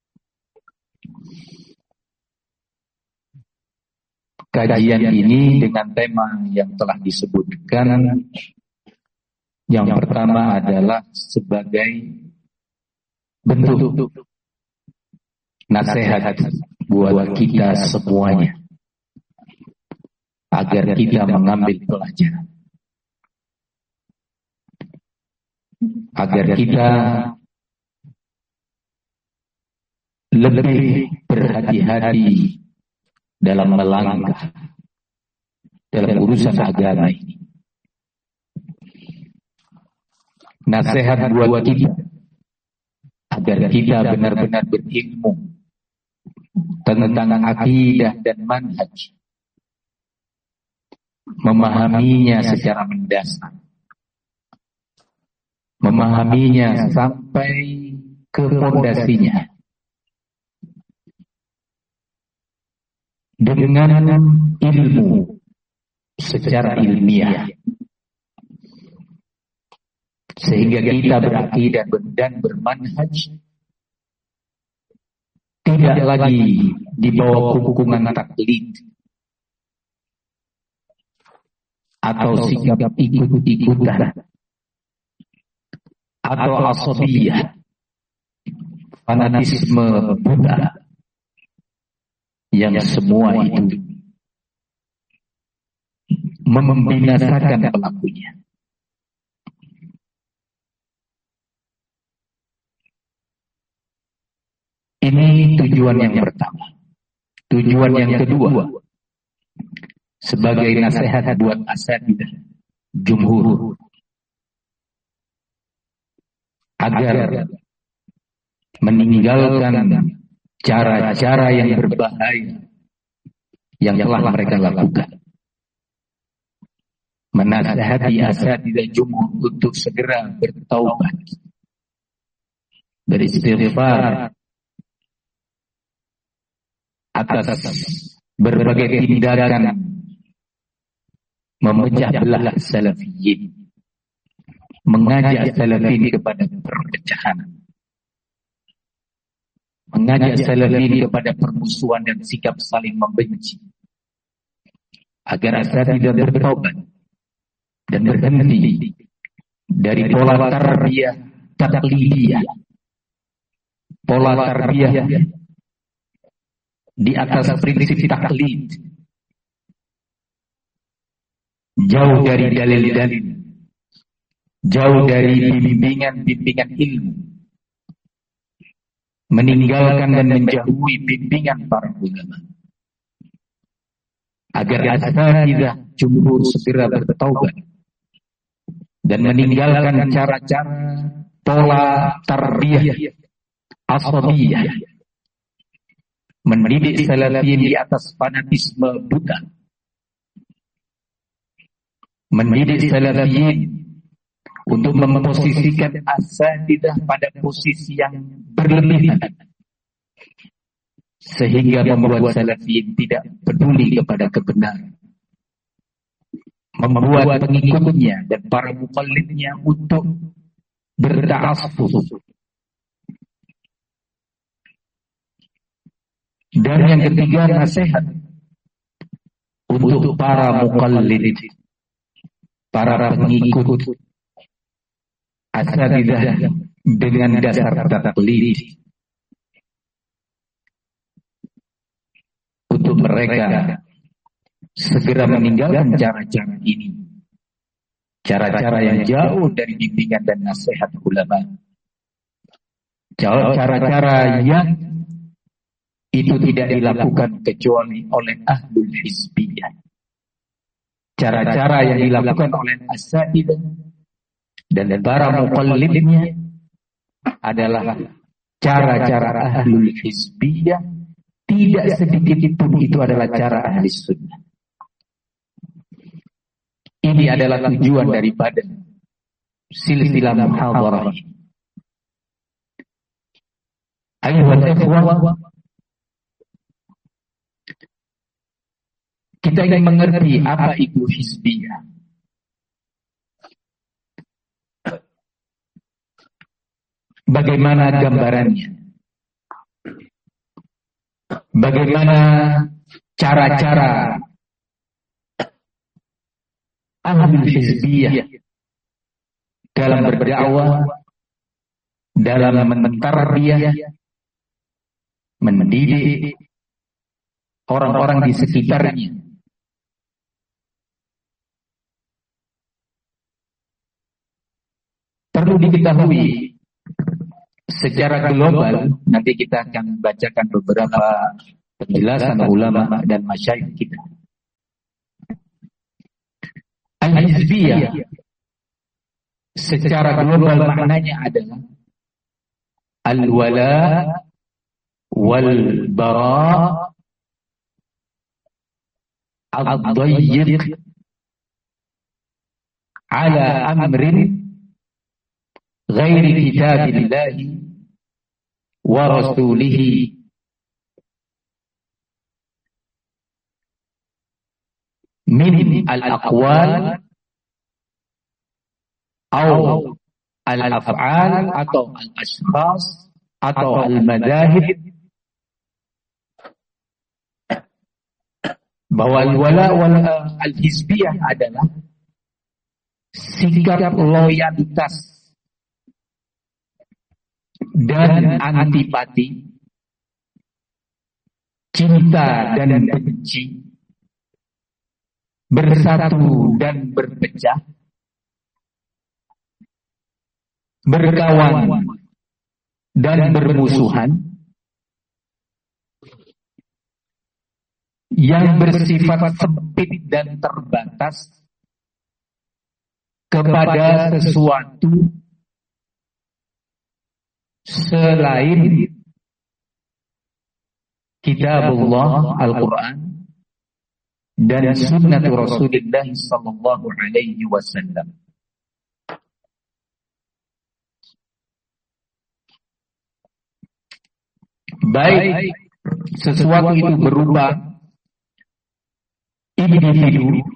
Kajian ini dengan tema yang telah disebutkan, yang pertama adalah sebagai bentuk nasihat buat kita semuanya, agar kita mengambil pelajaran. agar kita lebih berhati-hati dalam melangkah dalam urusan agama ini. Nasihat buat kita agar kita benar-benar berilmu tentang akidah dan manhaj, memahaminya secara mendasar, memahaminya sampai ke fondasinya dengan ilmu secara ilmiah, sehingga kita berakidah dan bermanhaj tidak lagi di bawah hukuman taklid atau sikap ikut-ikutan atau asabiyah, fanatisme buta, yang semua itu membinasakan pelakunya. Ini tujuan yang pertama. Tujuan yang kedua, sebagai nasihat buat asatidzah jumhur, agar meninggalkan cara-cara yang berbahaya yang telah mereka lakukan. Menasihati asatidzah jumhur untuk segera bertaubat, beristighfar atas berbagai tindakan memecah belah salafiyin, mengajak salafin kepada perpecahan, mengajak salafin kepada permusuhan dan sikap saling membenci, agar asatidzah bertaubat dan berhenti dari pola tarbiyah taklidiyah, pola tarbiyah di atas prinsip taklid, jauh dari dalil-dalil, jauh dari bimbingan-bimbingan ilmu, meninggalkan dan menjauhi bimbingan para ulama, agar asatidzah jumhur segera bertaubat dan meninggalkan cara-cara pola tarbiyah asabiyah, mendidik salafin di atas fanatisme buta, mendidik salafin untuk memposisikan asatidzah pada posisi yang berlebihan, sehingga membuat salafin tidak peduli kepada kebenaran, membuat pengikutnya dan para muqallidnya untuk berta'assuf. Dan yang ketiga, nasihat untuk para muqallid, para pengikut asatidzah dengan dasar taklid, untuk mereka segera meninggalkan cara-cara ini, cara-cara yang jauh dari bimbingan dan nasihat ulama, cara-cara yang itu tidak dilakukan kecuali oleh ahlul hizbiyah, cara-cara yang dilakukan oleh asatidzah dan para muqallidnya adalah cara-cara ahlul hizbiyah. Tidak sedikit pun itu adalah cara ahli sunnah. Ini adalah tujuan daripada silsilah muhadharah ini. Ayuhal ikhwah, kita ingin mengerti apa itu hizbiyah. Bagaimana gambarannya? Bagaimana cara-cara ahlul hizbiyah dalam berdakwah, dalam mentarbiyah, mendidik orang-orang di sekitarnya, perlu diketahui secara global, nanti kita akan bacakan beberapa penjelasan ulama dan masyayikh kita. Al-hizbiyah secara global maknanya adalah al-wala wal-bara ad-dayyiq ala amrin ghairi kitabillahi wa rasulihi min al-aqwal atau al-af'al atau al-ashkhas atau al-madahib, bahwa al-wala wal al-hizbiyah adalah sikap loyalitas dan antipati, cinta dan benci, bersatu dan berpecah, berkawan dan bermusuhan, yang bersifat sempit dan terbatas kepada sesuatu selain kitabullah Al-Quran dan sunnah Rasulullah sallallahu alaihi wasallam. Baik sesuatu itu berupa individu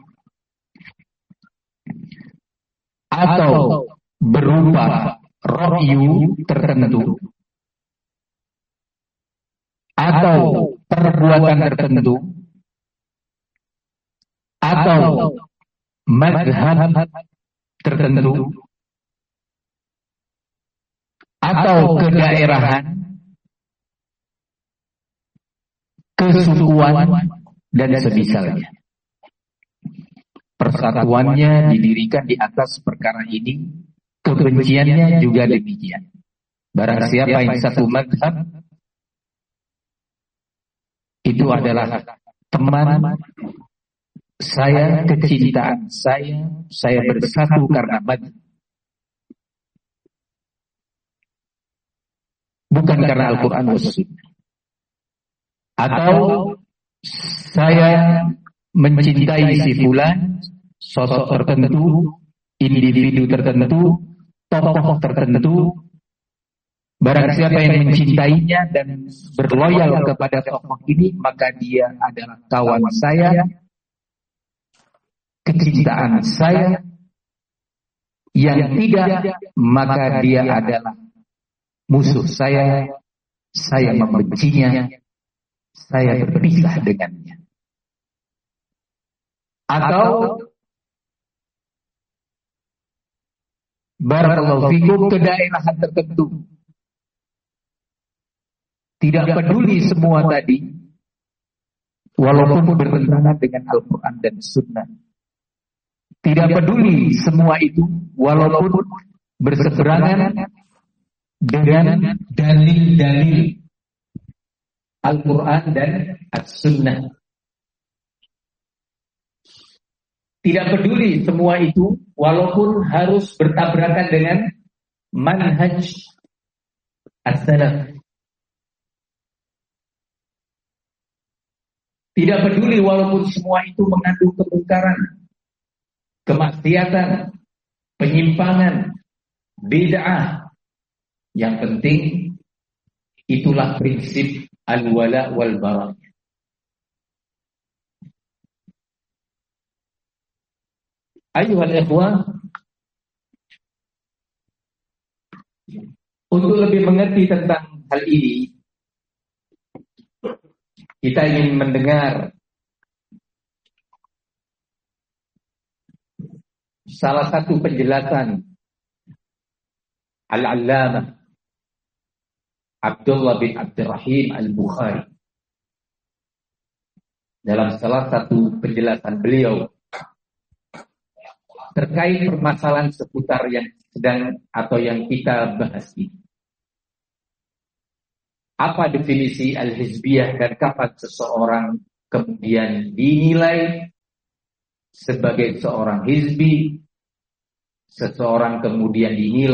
atau berupa ra'yu tertentu atau perbuatan tertentu atau mazhab tertentu atau kedaerahan, kesukuan dan semisalnya. Persatuannya didirikan di atas perkara ini, kebenciannya juga demikian. Barang siapa yang satu mazhab, itu adalah teman saya, kecintaan saya bersatu karena mazhab, bukan karena Al-Quran wa Sunnah. Atau saya mencintai si fulan, sosok tertentu, individu tertentu, tokoh tertentu. Barang siapa yang mencintainya dan berloyal kepada tokoh ini, maka dia adalah kawan saya, kecintaan saya. Yang tidak, maka dia adalah musuh saya membencinya, saya berpisah dengannya. Atau barakallahu fikum, kedaerahan tertentu. Tidak peduli semua tadi, walaupun bertentangan dengan Al-Quran dan Sunnah. Tidak peduli semua itu, walaupun berseberangan dengan dalil-dalil Al-Quran dan As-Sunnah. Tidak peduli semua itu, walaupun harus bertabrakan dengan manhaj as-salaf. Tidak peduli walaupun semua itu mengandung kemungkaran, kemaksiatan, penyimpangan, bid'ah. Yang penting itulah prinsip al-wala wal bara. Ayuhal ikhwah, untuk lebih mengerti tentang hal ini, kita ingin mendengar salah satu penjelasan Al-Allamah Abdullah bin Abdurrahim Al-Bukhari dalam salah satu penjelasan beliau terkait permasalahan seputar yang sedang atau yang kita bahas ini. Apa definisi al-hizbiyah dan kapan seseorang kemudian dinilai sebagai seorang hizbi, seseorang kemudian dinilai